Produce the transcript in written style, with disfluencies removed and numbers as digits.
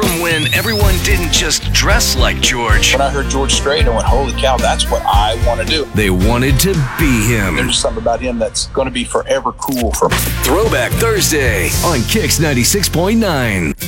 from when everyone didn't just dress like George. When I heard George Strait, I went, holy cow, that's what I want to do. They wanted to be him. There's something about him that's going to be forever cool for me. Throwback Thursday on Kix 96.9.